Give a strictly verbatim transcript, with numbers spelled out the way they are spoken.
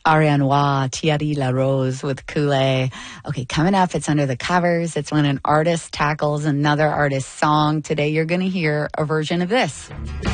Ariane Wa, Thierry Larose with Kool-Aid. Okay, coming up, it's Under the Covers. It's when an artist tackles another artist's song. Today, you're going to hear a version of this.